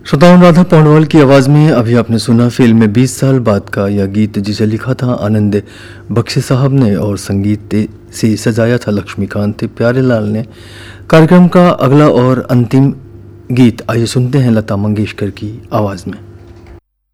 श्रोताओं, राधा पौडवाल की आवाज़ में अभी आपने सुना फिल्म में 20 साल बाद का यह गीत, जिसे लिखा था आनंद बख्शी साहब ने और संगीत से सजाया था लक्ष्मीकांत प्यारेलाल ने। कार्यक्रम का अगला और अंतिम गीत आइए सुनते हैं लता मंगेशकर की आवाज़ में।